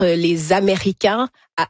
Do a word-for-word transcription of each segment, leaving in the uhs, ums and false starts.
les Américains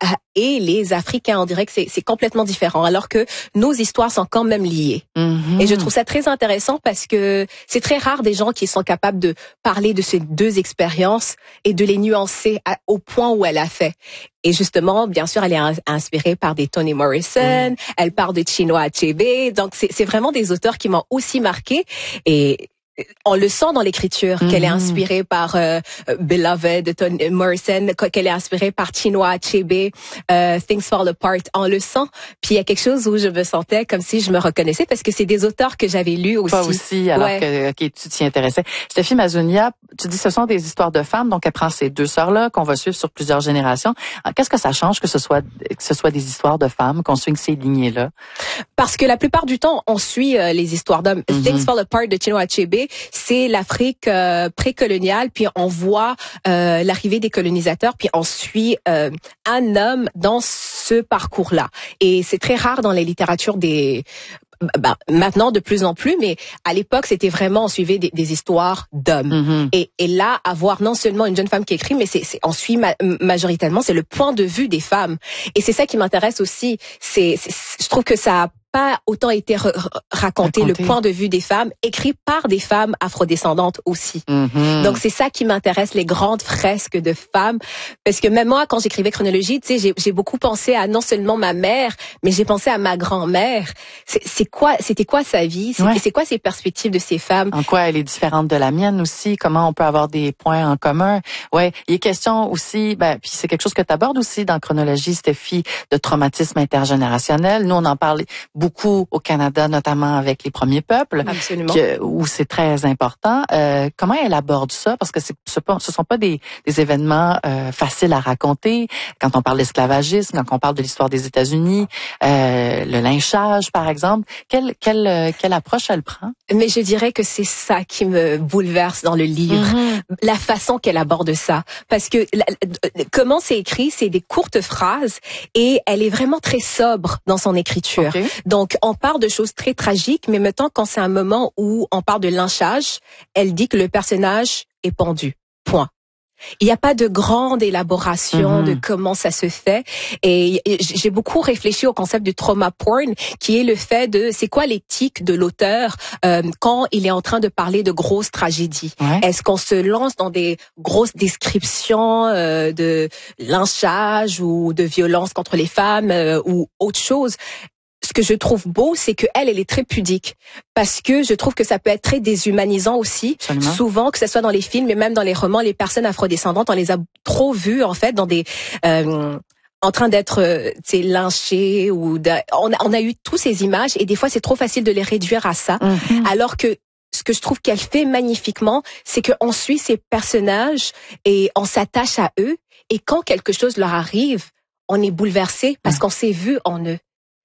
et les Africains. On dirait que c'est, c'est complètement différent, alors que nos histoires sont quand même liées. Mm-hmm. Et je trouve ça très intéressant parce que c'est très rare des gens qui sont capables de parler de ces deux expériences et de les nuancer à, au point où elle a fait. Et justement, bien sûr, elle est inspirée par des Toni Morrison, mm. elle parle de Chinua Achebe, donc c'est, c'est vraiment des auteurs qui m'ont aussi marqué. Et on le sent dans l'écriture, mm-hmm. qu'elle est inspirée par euh, Beloved de Toni Morrison, qu'elle est inspirée par Chinua Achebe, euh, Things Fall Apart. On le sent. Puis il y a quelque chose où je me sentais comme si je me reconnaissais parce que c'est des auteurs que j'avais lus aussi. Toi aussi, alors ouais. que okay, tu t'y intéressais. Stéphie Mazunia, tu dis que ce sont des histoires de femmes, donc elle prend ces deux sœurs-là qu'on va suivre sur plusieurs générations. Qu'est-ce que ça change que ce soit que ce soit des histoires de femmes, qu'on suive ces lignées-là? Parce que la plupart du temps, on suit euh, les histoires d'hommes. Mm-hmm. Things Fall Apart de Chinua Achebe, c'est l'Afrique euh, précoloniale, puis on voit euh, l'arrivée des colonisateurs, puis on suit euh, un homme dans ce parcours-là. Et c'est très rare dans les littératures des... Bah, maintenant de plus en plus, mais à l'époque c'était vraiment on suivait des, des histoires d'hommes. Mm-hmm. Et, et là avoir non seulement une jeune femme qui écrit, mais c'est, c'est on suit ma, majoritairement c'est le point de vue des femmes. Et c'est ça qui m'intéresse aussi. C'est, c'est je trouve que ça a pas autant été re- raconté, raconté le point de vue des femmes, écrit par des femmes afrodescendantes aussi. Mm-hmm. Donc c'est ça qui m'intéresse, les grandes fresques de femmes, parce que même moi quand j'écrivais Chronologie, tu sais, j'ai, j'ai beaucoup pensé à non seulement ma mère, mais j'ai pensé à ma grand-mère. C'est, c'est quoi, c'était quoi sa vie, c'est, ouais. c'est quoi ses perspectives de ces femmes. En quoi elle est différente de la mienne aussi, comment on peut avoir des points en commun. Ouais, il est question aussi, ben puis c'est quelque chose que tu abordes aussi dans Chronologie, Stéphie, de traumatisme intergénérationnel. Nous on en parle beaucoup au Canada, notamment avec les premiers peuples, que, où c'est très important. Euh, comment elle aborde ça? Parce que c'est, ce ne sont pas des, des événements euh, faciles à raconter. Quand on parle d'esclavagisme, quand on parle de l'histoire des États-Unis, euh, le lynchage, par exemple, quelle, quelle, quelle approche elle prend? Mais je dirais que c'est ça qui me bouleverse dans le livre, mm-hmm. la façon qu'elle aborde ça. Parce que la, comment c'est écrit, c'est des courtes phrases et elle est vraiment très sobre dans son écriture. Okay. Donc, on parle de choses très tragiques, mais maintenant, quand c'est un moment où on parle de lynchage, elle dit que le personnage est pendu. Point. Il n'y a pas de grande élaboration mm-hmm. de comment ça se fait. Et j'ai beaucoup réfléchi au concept du trauma porn, qui est le fait de, c'est quoi l'éthique de l'auteur euh, quand il est en train de parler de grosses tragédies. Ouais. Est-ce qu'on se lance dans des grosses descriptions euh, de lynchage ou de violence contre les femmes euh, ou autre chose? Ce que je trouve beau, c'est que elle, elle est très pudique, parce que je trouve que ça peut être très déshumanisant aussi. Absolument. Souvent, que ce soit dans les films, mais même dans les romans, les personnes afrodescendantes, on les a trop vues en fait dans des euh, en train d'être, tu sais, lynchées ou de, on, a, on a eu tous ces images et des fois c'est trop facile de les réduire à ça, mm-hmm. alors que ce que je trouve qu'elle fait magnifiquement, c'est qu'on suit ces personnages et on s'attache à eux, et quand quelque chose leur arrive, on est bouleversé parce mm. qu'on s'est vu en eux.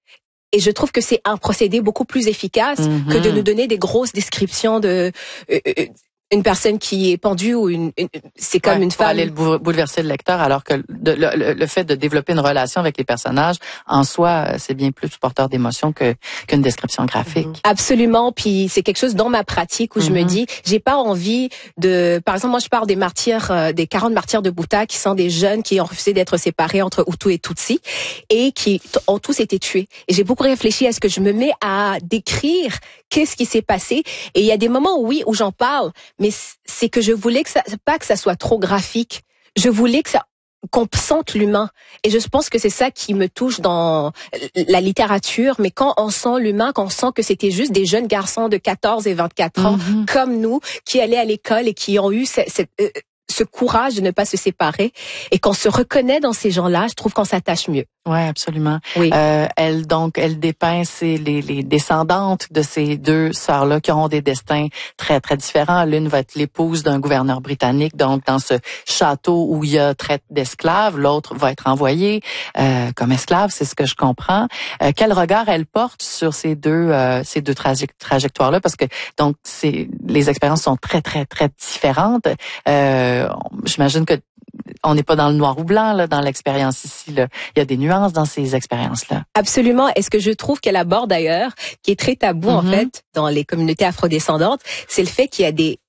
Et je trouve que c'est un procédé beaucoup plus efficace mm-hmm. que de nous donner des grosses descriptions de euh, une personne qui est pendue ou une, une c'est comme ouais, une femme. Pour aller bouleverser le lecteur, alors que de, le, le fait de développer une relation avec les personnages, en soi, c'est bien plus porteur d'émotion que qu'une description graphique. Mm-hmm. Absolument. Puis c'est quelque chose dans ma pratique où mm-hmm. je me dis, j'ai pas envie de, par exemple, moi je parle des martyrs, euh, des quarante martyrs de Bouta, qui sont des jeunes qui ont refusé d'être séparés entre Hutu et Tutsi et qui t- ont tous été tués. Et j'ai beaucoup réfléchi à ce que je me mets à décrire qu'est-ce qui s'est passé. Et il y a des moments, oui, où j'en parle, mais c'est que je voulais que ça, pas que ça soit trop graphique. Je voulais que ça, qu'on sente l'humain. Et je pense que c'est ça qui me touche dans la littérature. Mais quand on sent l'humain, quand on sent que c'était juste des jeunes garçons de quatorze et vingt-quatre ans, mm-hmm. comme nous, qui allaient à l'école et qui ont eu cette, cette euh, ce courage de ne pas se séparer, et qu'on se reconnaît dans ces gens-là, je trouve qu'on s'attache mieux. Oui, absolument. Oui. Euh, elle donc, elle dépeint c'est les, les descendantes de ces deux sœurs-là qui auront des destins très très différents. L'une va être l'épouse d'un gouverneur britannique, donc dans ce château où il y a traite d'esclaves. L'autre va être envoyée euh, comme esclave, c'est ce que je comprends. Euh, quel regard elle porte sur ces deux euh, ces deux traje- trajectoires-là, parce que donc c'est les expériences sont très très très différentes. Euh, j'imagine que on n'est pas dans le noir ou blanc là, dans l'expérience ici. Là. Il y a des nuances dans ces expériences-là. Absolument. Et ce que je trouve qu'elle aborde d'ailleurs, qui est très tabou mm-hmm. en fait dans les communautés afrodescendantes, c'est le fait qu'il y a des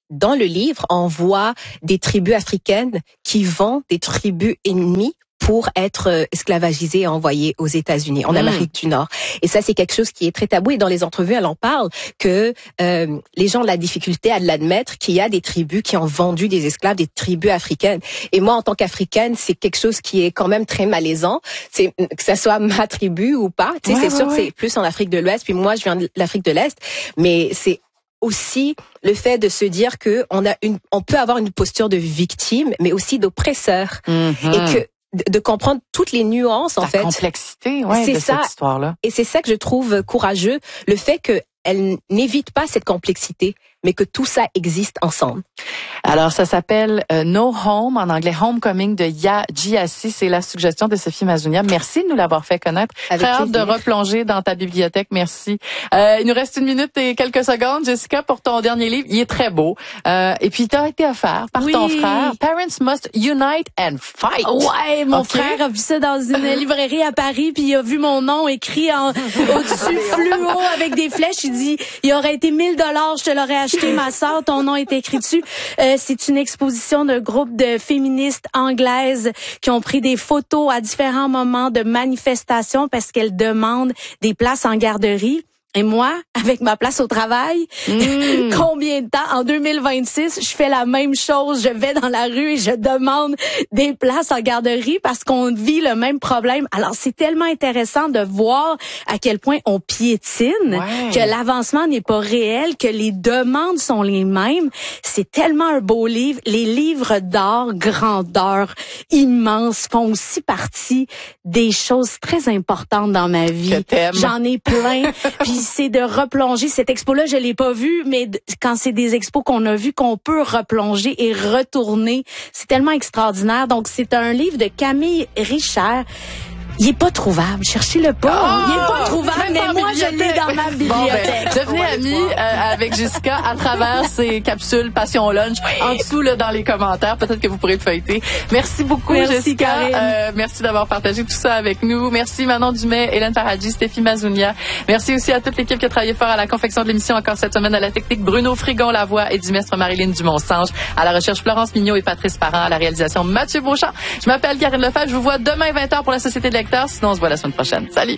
dans le livre, on voit des tribus africaines qui vendent des tribus ennemies pour être esclavagisées et envoyées aux États-Unis, en mmh. Amérique du Nord. Et ça, c'est quelque chose qui est très tabou. Et dans les entrevues, elle en parle, que euh, les gens ont la difficulté à l'admettre qu'il y a des tribus qui ont vendu des esclaves, des tribus africaines. Et moi, en tant qu'Africaine, c'est quelque chose qui est quand même très malaisant. C'est que ça soit ma tribu ou pas. Tu sais, ouais, c'est ouais, sûr ouais. que c'est plus en Afrique de l'Ouest. Puis moi, je viens de l'Afrique de l'Est. Mais c'est aussi le fait de se dire que on a une, on peut avoir une posture de victime, mais aussi d'oppresseur. Mm-hmm. Et que de comprendre toutes les nuances, en La fait. La complexité, ouais, de ça. Cette histoire-là. Et c'est ça que je trouve courageux, le fait qu'elle n'évite pas cette complexité, mais que tout ça existe ensemble. Alors, ça s'appelle euh, No Home, en anglais Homecoming de Ya Gyasi. C'est la suggestion de Sophie Mazounia. Merci de nous l'avoir fait connaître. Avec Très hâte de replonger dans ta bibliothèque. Merci. Euh, il nous reste une minute et quelques secondes, Jessica, pour ton dernier livre. Il est très beau. Euh, et puis, t'as été offert par oui. ton frère. Parents Must Unite and Fight. Ouais, mon okay. frère a vu ça dans une librairie à Paris, puis il a vu mon nom écrit en au-dessus fluo avec des flèches. Il dit, il aurait été mille dollars, je te l'aurais acheté, ma sœur, ton nom est écrit dessus. Euh, c'est une exposition d'un groupe de féministes anglaises qui ont pris des photos à différents moments de manifestations parce qu'elles demandent des places en garderie. Et moi, avec ma place au travail, mmh. combien de temps? En deux mille vingt-six, je fais la même chose. Je vais dans la rue et je demande des places en garderie parce qu'on vit le même problème. Alors, c'est tellement intéressant de voir à quel point on piétine, ouais. que l'avancement n'est pas réel, que les demandes sont les mêmes. C'est tellement un beau livre. Les livres d'art, grandeur, immenses, font aussi partie des choses très importantes dans ma vie. J'en ai plein. Puis c'est de replonger. Cette expo-là, je l'ai pas vue, mais quand c'est des expos qu'on a vues, qu'on peut replonger et retourner, c'est tellement extraordinaire. Donc, c'est un livre de Camille Richard. Il est pas trouvable. Cherchez-le pas. Oh, il est pas trouvable, mais moi, je l'ai dans ma bibliothèque. Bon, ben, devenez amis euh, avec Jessica à travers ces capsules Passion Lunch. Oui. En dessous, là, dans les commentaires, peut-être que vous pourrez le feuilleter. Merci beaucoup, merci, Jessica. Euh, merci d'avoir partagé tout ça avec nous. Merci Manon Dumais, Hélène Paradji, Stéphie Mazounia. Merci aussi à toute l'équipe qui a travaillé fort à la confection de l'émission encore cette semaine, à la technique Bruno Frigon, la voix et Dimestre Marilyn Dumont-Sange, à la recherche Florence Mignot et Patrice Parent, à la réalisation Mathieu Beauchamp. Je m'appelle Karine Lefebvre. Je vous vois demain vingt heures pour la Société de lecteurs. Sinon, on se voit la semaine prochaine. Salut!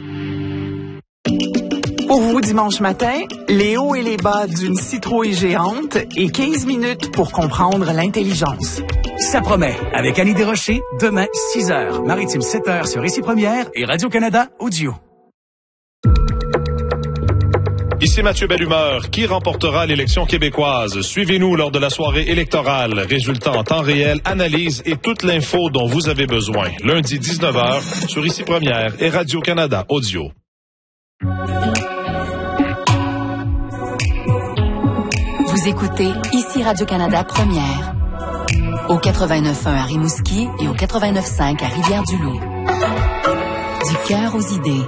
Pour vous, dimanche matin, les hauts et les bas d'une citrouille géante et quinze minutes pour comprendre l'intelligence. Ça promet. Avec Annie Desrochers, demain, six heures. Maritime, sept heures sur Ici Première et Radio-Canada Audio. Ici Mathieu Bellumeur. Qui remportera l'élection québécoise? Suivez-nous lors de la soirée électorale. Résultats en temps réel, analyse et toute l'info dont vous avez besoin. Lundi dix-neuf heures sur Ici Première et Radio-Canada Audio. Vous écoutez Ici Radio-Canada Première. Au quatre-vingt-neuf point un à Rimouski et au quatre-vingt-neuf point cinq à Rivière-du-Loup. Du cœur aux idées.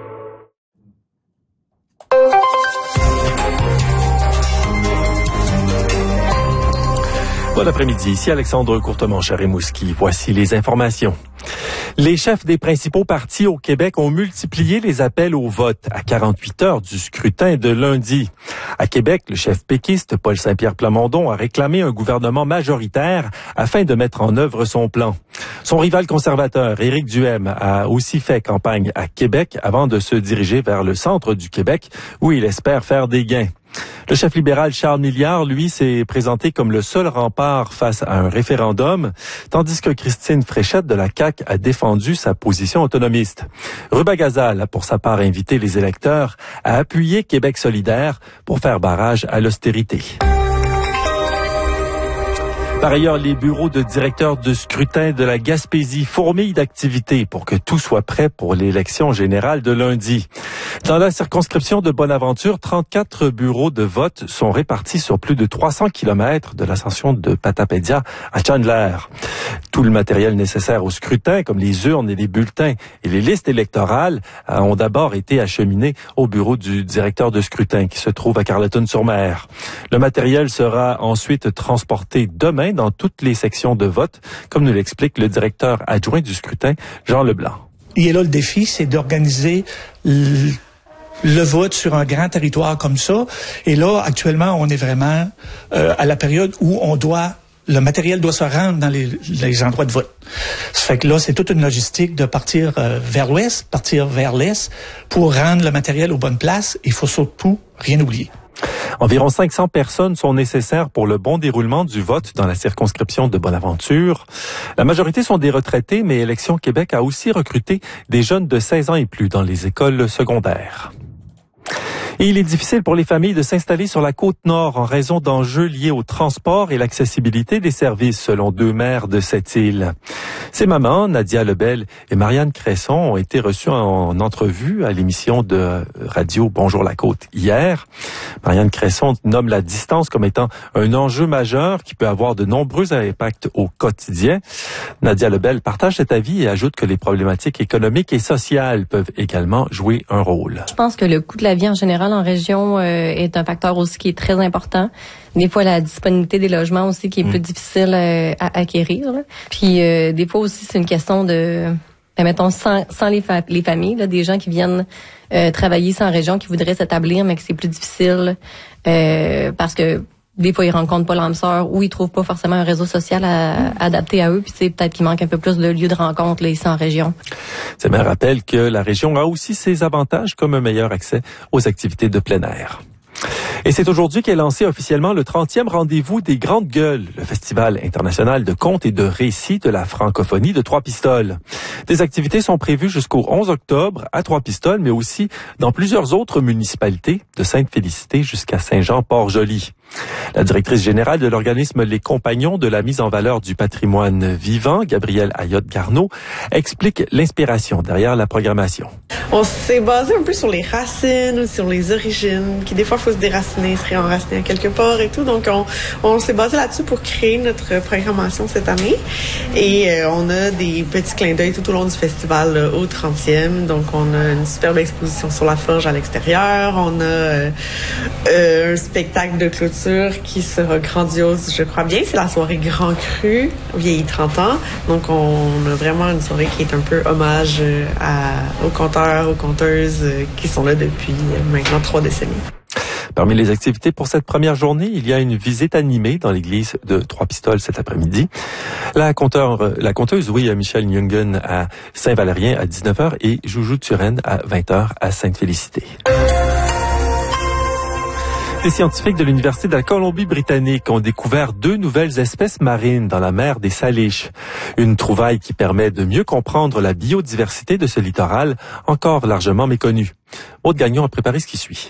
Bon après-midi, ici Alexandre Courtemanche à Rimouski. Voici les informations. Les chefs des principaux partis au Québec ont multiplié les appels au vote à quarante-huit heures du scrutin de lundi. À Québec, le chef péquiste Paul Saint-Pierre Plamondon a réclamé un gouvernement majoritaire afin de mettre en œuvre son plan. Son rival conservateur, Éric Duhaime, a aussi fait campagne à Québec avant de se diriger vers le centre du Québec où il espère faire des gains. Le chef libéral Charles Milliard, lui, s'est présenté comme le seul rempart face à un référendum, tandis que Christine Fréchette de la C A Q a défendu sa position autonomiste. Ruba Gazal a pour sa part invité les électeurs à appuyer Québec solidaire pour faire barrage à l'austérité. Par ailleurs, les bureaux de directeurs de scrutin de la Gaspésie fourmillent d'activités pour que tout soit prêt pour l'élection générale de lundi. Dans la circonscription de Bonaventure, trente-quatre bureaux de vote sont répartis sur plus de trois cents kilomètres de l'ascension de Patapédia à Chandler. Tout le matériel nécessaire au scrutin, comme les urnes et les bulletins et les listes électorales, ont d'abord été acheminés au bureau du directeur de scrutin qui se trouve à Carleton-sur-Mer. Le matériel sera ensuite transporté demain dans toutes les sections de vote, comme nous l'explique le directeur adjoint du scrutin, Jean Leblanc. Et là, le défi, c'est d'organiser le vote sur un grand territoire comme ça. Et là, actuellement, on est vraiment euh, à la période où on doit, le matériel doit se rendre dans les, les endroits de vote. Ça fait que là, c'est toute une logistique de partir euh, vers l'ouest, partir vers l'est pour rendre le matériel aux bonnes places. Il faut surtout rien oublier. Environ cinq cents personnes sont nécessaires pour le bon déroulement du vote dans la circonscription de Bonaventure. La majorité sont des retraités, mais Élections Québec a aussi recruté des jeunes de seize ans et plus dans les écoles secondaires. Et il est difficile pour les familles de s'installer sur la Côte-Nord en raison d'enjeux liés au transport et l'accessibilité des services, selon deux maires de cette île. Ces mamans, Nadia Lebel et Marianne Cresson, ont été reçues en entrevue à l'émission de radio Bonjour la Côte hier. Marianne Cresson nomme la distance comme étant un enjeu majeur qui peut avoir de nombreux impacts au quotidien. Nadia Lebel partage cet avis et ajoute que les problématiques économiques et sociales peuvent également jouer un rôle. Je pense que le coût de la vie en général en région euh, est un facteur aussi qui est très important. Des fois, la disponibilité des logements aussi qui est mmh. plus difficile euh, à acquérir. Là. Puis euh, des fois aussi, c'est une question de, ben, mettons, sans, sans les, fa- les familles, là, des gens qui viennent euh, travailler ici en région, qui voudraient s'établir, mais que c'est plus difficile euh, parce que des fois, ils rencontrent pas l'âme sœur ou ils trouvent pas forcément un réseau social à, adapté à eux. Puis c'est peut-être qu'il manque un peu plus de lieux de rencontre là, ici en région. Ces maires rappellent que la région a aussi ses avantages comme un meilleur accès aux activités de plein air. Et c'est aujourd'hui qu'est lancé officiellement le trentième rendez-vous des Grandes Gueules, le festival international de contes et de récits de la francophonie de Trois-Pistoles. Des activités sont prévues jusqu'au onze octobre à Trois-Pistoles, mais aussi dans plusieurs autres municipalités, de Sainte-Félicité jusqu'à Saint-Jean-Port-Joli. La directrice générale de l'organisme Les Compagnons de la mise en valeur du patrimoine vivant, Gabrielle Ayotte-Garneau, explique l'inspiration derrière la programmation. On s'est basé un peu sur les racines, sur les origines, qui des fois, il faut se déraciner, se réenraciner à quelque part et tout. Donc, on, on s'est basé là-dessus pour créer notre programmation cette année. Et euh, on a des petits clins d'œil tout au long du festival là, au trentième. Donc, on a une superbe exposition sur la forge à l'extérieur. On a euh, euh, un spectacle de clôture qui sera grandiose, je crois bien. C'est la soirée Grand Cru, vieilli trente ans. Donc, on a vraiment une soirée qui est un peu hommage à, aux conteurs, aux conteuses euh, qui sont là depuis euh, maintenant trois décennies. Parmi les activités pour cette première journée, il y a une visite animée dans l'église de Trois-Pistoles cet après-midi. La conteur, la conteuse, oui, Michel Njungen à Saint-Valérien à dix-neuf heures et Joujou Turenne à vingt heures à Sainte-Félicité. Des scientifiques de l'Université de la Colombie-Britannique ont découvert deux nouvelles espèces marines dans la mer des Salish. Une trouvaille qui permet de mieux comprendre la biodiversité de ce littoral encore largement méconnu. Aude Gagnon a préparé ce qui suit.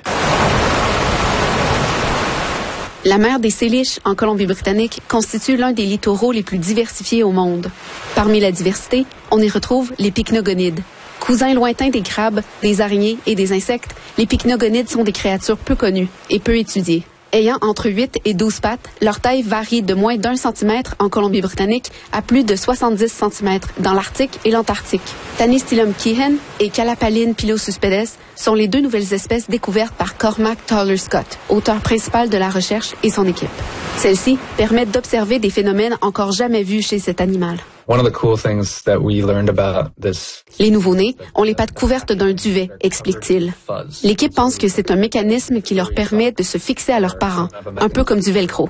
La mer des Salish, en Colombie-Britannique, constitue l'un des littoraux les plus diversifiés au monde. Parmi la diversité, on y retrouve les pycnogonides. Cousins lointains des crabes, des araignées et des insectes, les pycnogonides sont des créatures peu connues et peu étudiées. Ayant entre huit et douze pattes, leur taille varie de moins d'un centimètre en Colombie-Britannique à plus de soixante-dix centimètres dans l'Arctique et l'Antarctique. Tanystylum kihen et Calapaline pilosuspedes sont les deux nouvelles espèces découvertes par Cormac Toller-Scott, auteur principal de la recherche et son équipe. Celles-ci permettent d'observer des phénomènes encore jamais vus chez cet animal. One of the cool things that we learned about this. Les nouveau-nés ont les pattes couvertes d'un duvet, explique-t-il. L'équipe pense que c'est un mécanisme qui leur permet de se fixer à leurs parents, un peu comme du velcro.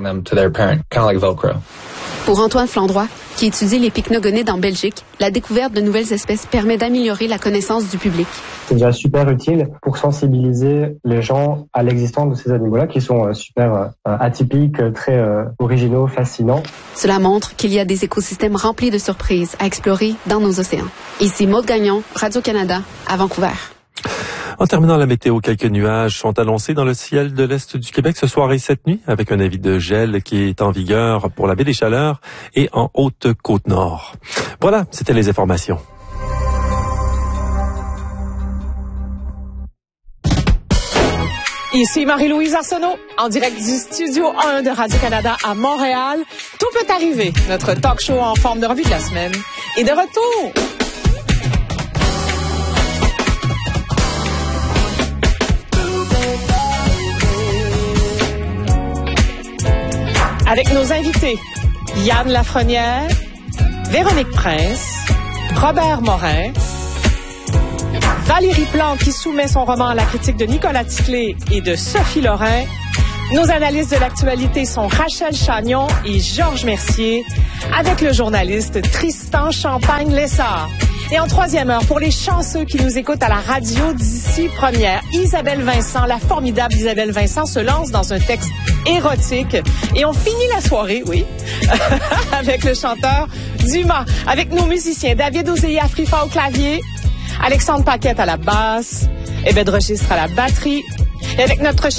Pour Antoine Flandroy, qui étudie les pycnogonides en Belgique, la découverte de nouvelles espèces permet d'améliorer la connaissance du public. C'est déjà super utile pour sensibiliser les gens à l'existence de ces animaux-là qui sont super euh, atypiques, très euh, originaux, fascinants. Cela montre qu'il y a des écosystèmes remplis de surprises à explorer dans nos océans. Ici Maude Gagnon, Radio-Canada, à Vancouver. En terminant la météo, quelques nuages sont annoncés dans le ciel de l'Est du Québec ce soir et cette nuit, avec un avis de gel qui est en vigueur pour la baie des Chaleurs et en Haute-Côte-Nord. Voilà, c'était les informations. Ici Marie-Louise Arsenault, en direct du Studio un de Radio-Canada à Montréal. Tout peut arriver. Notre talk show en forme de revue de la semaine est de retour. Avec nos invités, Yann Lafrenière, Véronique Prince, Robert Morin, Valérie Plante qui soumet son roman à la critique de Nicolas Ticlé et de Sophie Lorrain. Nos analystes de l'actualité sont Rachel Chagnon et Georges Mercier, avec le journaliste Tristan Champagne-Lessard. Et en troisième heure, pour les chanceux qui nous écoutent à la radio d'ici première, Isabelle Vincent, la formidable Isabelle Vincent, se lance dans un texte érotique. Et on finit la soirée, oui, avec le chanteur Dumas, avec nos musiciens David Ouzéa Frifa au clavier, Alexandre Paquette à la basse, Ebed Registre à la batterie, et avec notre